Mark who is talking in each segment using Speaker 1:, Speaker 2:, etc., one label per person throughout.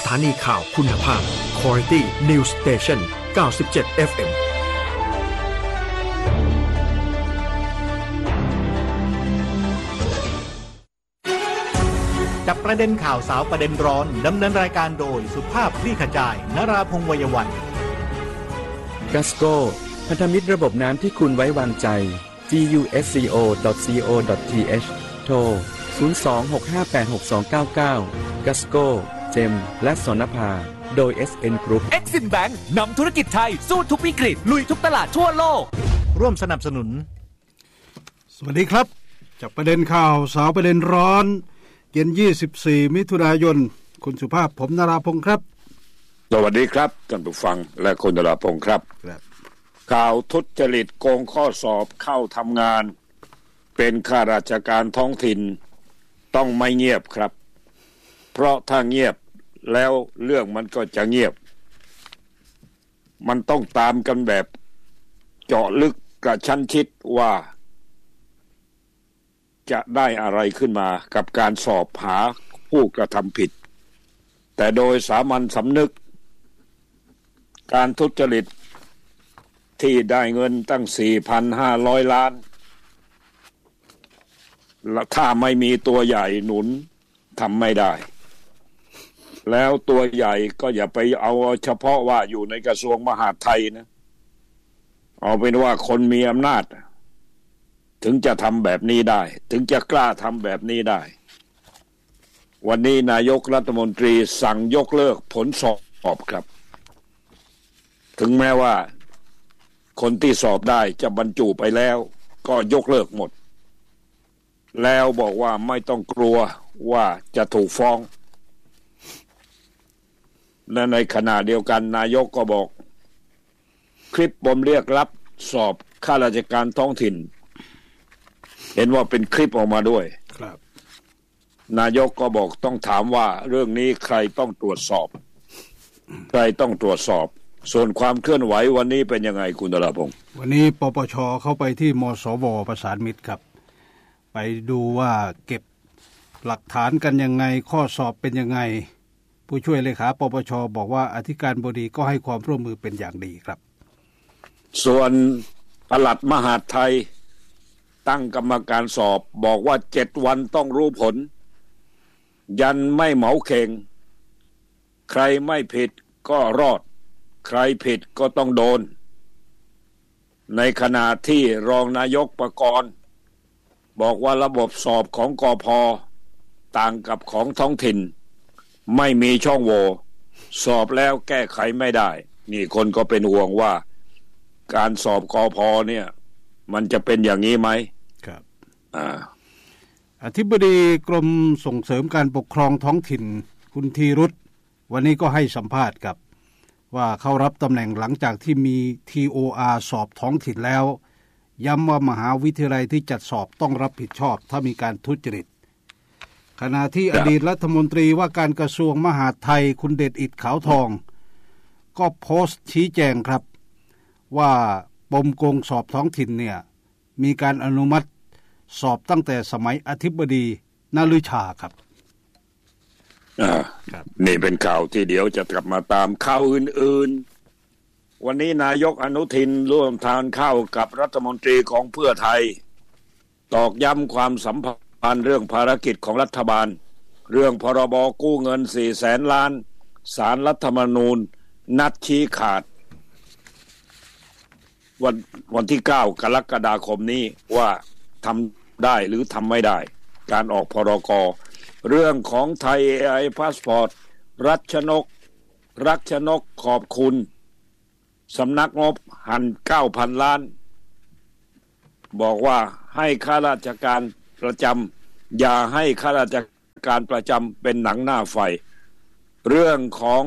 Speaker 1: ถานีข่าวคุณภาพ Quality News Station 97 FM
Speaker 2: จับประเด็นข่าวสาวประเด็นร้อนดำเนินรายการโดยสุภาพคลี่ขจายนราพงษ์วัยวัน
Speaker 3: กัสโกพันธมิตรระบบน้ำที่คุณไว้วางใจ gusco.co.th โทร 026586299 กัสโกเจมและสนภาโดย SN Group
Speaker 4: Exim Bank นำธุรกิจไทยสู้ทุกวิกฤตลุยทุกตลาดทั่วโลก
Speaker 2: ร่วมสนับสนุน
Speaker 5: สวัสดีครับจับประเด็นข่าวสาวประเด็นร้อนเย็น24มิถุนายนคุณสุภาพผมนราพงษ์ครับ
Speaker 6: สวัสดีครับท่านผู้ฟังและคุณนราพงษ์ครับข่าวทุจริตโกงข้อสอบเข้าทำงานเป็นข้าราชการท้องถิ่นต้องไม่เงียบครับเพราะถ้าเงียบแล้วเรื่องมันก็จะเงียบมันต้องตามกันแบบเจาะลึกกระชั้นชิดว่าจะได้อะไรขึ้นมากับการสอบหาผู้กระทำผิดแต่โดยสามัญสำนึกการทุจริตที่ได้เงินตั้ง 4,500 ล้านถ้าไม่มีตัวใหญ่หนุนทำไม่ได้แล้วตัวใหญ่ก็อย่าไปเอาเฉพาะว่าอยู่ในกระทรวงมหาดไทยนะเอาเป็นว่าคนมีอำนาจถึงจะทำแบบนี้ได้ถึงจะกล้าทำแบบนี้ได้วันนี้นายกรัฐมนตรีสั่งยกเลิกผลสอบครับถึงแม้ว่าคนที่สอบได้จะบรรจุไปแล้วก็ยกเลิกหมดแล้วบอกว่าไม่ต้องกลัวว่าจะถูกฟ้องและในขณะเดียวกันนายกก็บอกคลิปปมเรียกรับสอบข้าราชการท้องถิ่นเห็นว่าเป็นคลิปออกมาด้วยครับนายกก็บอกต้องถามว่าเรื่องนี้ใครต้องตรวจสอบใครต้องตรวจสอบส่วนความเคลื่อนไหววันนี้เป็นยังไงคุณดลพงศ์
Speaker 5: วันนี้ปปช.เข้าไปที่มสว.ประสานมิตรครับไปดูว่าเก็บหลักฐานกันยังไงข้อสอบเป็นยังไงผู้ช่วยเลขาปปช.บอกว่าอธิการบดีก็ให้ความร่วมมือเป็นอย่างดีครับ
Speaker 6: ส่วนปลัดมหาดไทยตั้งกรรมการสอบบอกว่า7 วันต้องรู้ผลยันไม่เหมาเข่งใครไม่ผิดก็รอดใครผิดก็ต้องโดนในขณะที่รองนายกประกรณ์บอกว่าระบบสอบของกพ.ต่างกับของท้องถิ่นไม่มีช่องโหว่สอบแล้วแก้ไขไม่ได้นี่คนก็เป็นห่วงว่าการสอบกพ.เนี่ยมันจะเป็นอย่างนี้ไหม
Speaker 5: ครับอธิบดีกรมส่งเสริมการปกครองท้องถิ่นคุณธีรุธวันนี้ก็ให้สัมภาษณ์กับว่าเข้ารับตำแหน่งหลังจากที่มี TOR สอบท้องถิ่นแล้วย้ำว่ามหาวิทยาลัยที่จัดสอบต้องรับผิดชอบถ้ามีการทุจริตขณะที่อดีตรัฐมนตรีว่าการกระทรวงมหาดไทยคุณเดชอิฐขาวทองก็โพสต์ชี้แจงครับว่าปมโกงสอบท้องถิ่นเนี่ยมีการอนุมัติสอบตั้งแต่สมัยอธิบดีนฤชาครับ
Speaker 6: นี่เป็นข่าวที่เดี๋ยวจะกลับมาตามข่าวอื่นๆวันนี้นายกอนุทินร่วมทานข้าวกับรัฐมนตรีของเพื่อไทยตอกย้ำความสัมพันธ์เรื่องภารกิจของรัฐบาลเรื่องพรบกู้เงิน 400,000 ล้านศาลรัฐธรรมนูญนัดชี้ขาดวันที่9 กรกฎาคมนี้ว่าทำได้หรือทำไม่ได้การออกพรกเรื่องของไทย AI พาสปอร์ตรัชนกขอบคุณสำนักงบหั่น 9,000 ล้านบอกว่าให้ข้าราชการประจำอย่าให้ข้าราชการประจำเป็นหนังหน้าไฟเรื่องของ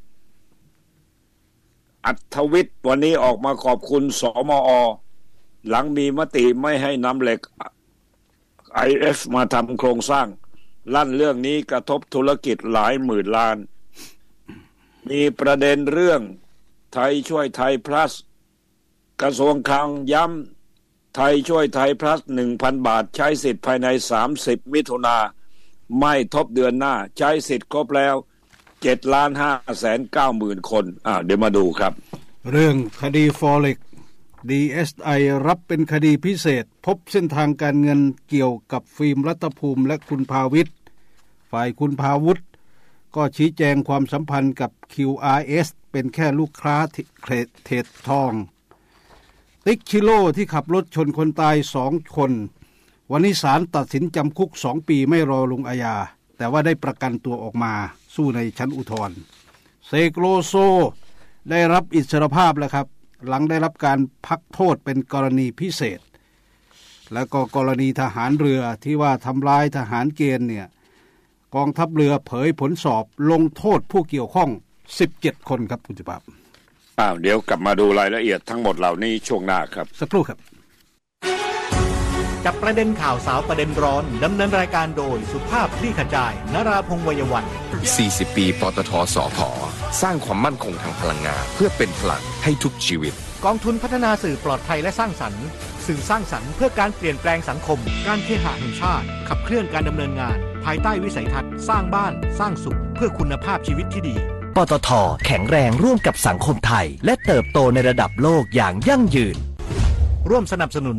Speaker 6: อัธวิทย์วันนี้ออกมาขอบคุณสมอ.หลังมีมติไม่ให้นำเหล็ก IF มาทำโครงสร้างลั่นเรื่องนี้กระทบธุรกิจหลายหมื่นล้านมีประเด็นเรื่องไทยช่วยไทย plus กระทรวงคลังย้ำไทยช่วยไทย plus 1,000 บาทใช้สิทธิ์ภายใน30 มิถุนาไม่ทบเดือนหน้าใช้สิทธิ์ครบแล้ว 7,590,000 คนเดี๋ยวมาดูครับ
Speaker 5: เรื่องคดีฟอเร็กซ์ DSI รับเป็นคดีพิเศษพบเส้นทางการเงินเกี่ยวกับฟิล์มรัตภูมิและคุณภาวิทย์ฝ่ายคุณภาวุฒิก็ชี้แจงความสัมพันธ์กับ QRS เป็นแค่ลูกค้าเทรดทองติ๊กชิโร่ที่ขับรถชนคนตาย2 คนวันนี้ศาลตัดสินจำคุก2 ปีไม่รอลงอาญาแต่ว่าได้ประกันตัวออกมาสู้ในชั้นอุทธรณ์เซโกโลโซได้รับอิสรภาพแล้วครับหลังได้รับการพักโทษเป็นกรณีพิเศษแล้วก็กรณีทหารเรือที่ว่าทำร้ายทหารเกณฑ์เนี่ยกองทัพเรือเผยผลสอบลงโทษผู้เกี่ยวข้อง17 คนครับคุณจิปาบ
Speaker 6: เดี๋ยวกลับมาดูรายละเอียดทั้งหมดเหล่านี้ช่วงหน้าครับ
Speaker 5: สักครู่ครับ
Speaker 2: จับประเด็นข่าวสาวประเด็นร้อนดำเนินรายการโดยสุภาพคลี่ขจายนราพงษ์วัยวัน
Speaker 7: 40 ปีปตท.สผ.สร้างความมั่นคงทางพลังงานเพื่อเป็นพลังให้ทุกชีวิต
Speaker 2: กองทุนพัฒนาสื่อปลอดภัยและสร้างสรรค์สื่อสร้างสรรค์เพื่อการเปลี่ยนแปลงสังคมการเคหะแห่งชาติขับเคลื่อนการดำเนินงานภายใต้วิสัยทัศน์สร้างบ้านสร้างสุขเพื่อคุณภาพชีวิตที่ดี
Speaker 4: ปตท.แข็งแรงร่วมกับสังคมไทยและเติบโตในระดับโลกอย่างยั่งยืน
Speaker 2: ร่วมสนับสนุน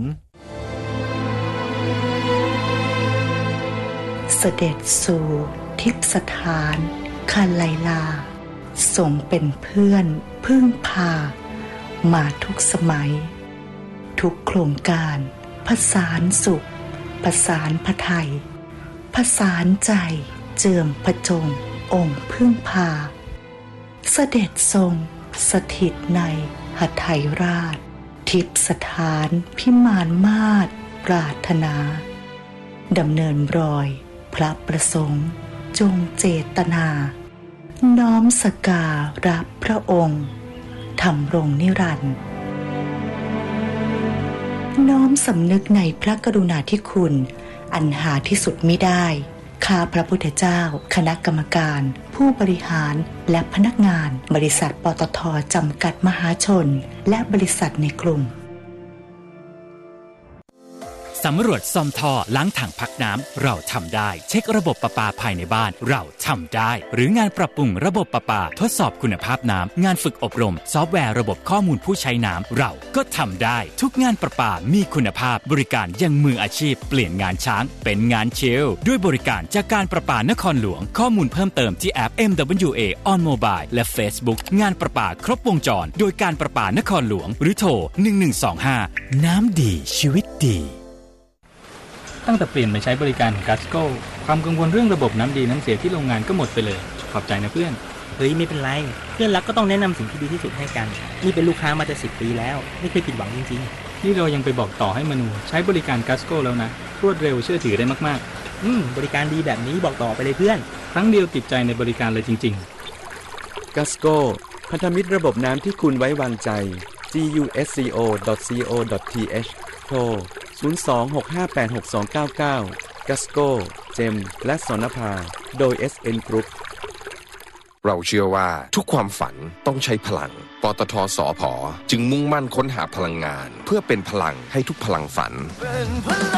Speaker 8: เสด็จสู่ทิพสถานคาไลลาทรงเป็นเพื่อนพึ่งพามาทุกสมัยทุกโครงการผสานสุขผสานพระไทยผสานใจเจิมพระจงองค์พึ่งพาเสด็จทรงสถิตในหทัยราชทิพสถานพิมานมาศปรารถนาดำเนินรอยพระประสงค์จงเจตนาน้อมสการะพระองค์ทำรงนิรันดร์น้อมสำนึกในพระกรุณาธิคุณอันหาที่สุดมิได้ข้าพระพุทธเจ้าคณะกรรมการผู้บริหารและพนักงานบริษัทปตท.จำกัดมหาชนและบริษัทในกลุ่ม
Speaker 4: สำรวจซ่อมท่อล้างถังพักน้ำเราทำได้เช็คระบบประปาภายในบ้านเราทำได้หรืองานปรับปรุงระบบประปาทดสอบคุณภาพน้ำงานฝึกอบรมซอฟต์แวร์ระบบข้อมูลผู้ใช้น้ำเราก็ทำได้ทุกงานประปามีคุณภาพบริการยังมืออาชีพเปลี่ยนงานช้างเป็นงานชิลด้วยบริการจากการประปานครหลวงข้อมูลเพิ่มเติมที่แอป MWA on Mobile และ Facebook งานประปาครบวงจรโดยการประปานครหลวงหรือโทร1125น้ำดีชีวิตดี
Speaker 9: ตั้งแต่เปลี่ยนมาใช้บริการของกัสโก้ความกังวลเรื่องระบบน้ำดีน้ำเสียที่โรงงานก็หมดไปเลยขอบใจนะเพื่อน
Speaker 10: เฮ้ยไม่เป็นไรเพื่อนรักก็ต้องแนะนำสิ่งที่ดีที่สุดให้กันนี่เป็นลูกค้ามาจะ10 ปีแล้วไม่เคยผิดหวังจริง
Speaker 9: ๆนี่เรายังไปบอกต่อให้มนูใช้บริการกัสโก้แล้วนะรวดเร็วเชื่อถือได้มาก
Speaker 10: ๆบริการดีแบบนี้บอกต่อไปเลยเพื่อน
Speaker 9: ครั้งเดียวติดใจในบริการเลยจริง
Speaker 3: ๆกัสโก้พันธมิตรระบบน้ำที่คุณไว้วางใจ gusco.co.th โทร026586299 กัสโก้เจมและสนภาโดย SN Group
Speaker 7: เราเชื่อว่าทุกความฝันต้องใช้พลังปตท.สผ.จึงมุ่งมั่นค้นหาพลังงานเพื่อเป็นพลังให้ทุกพลังฝัน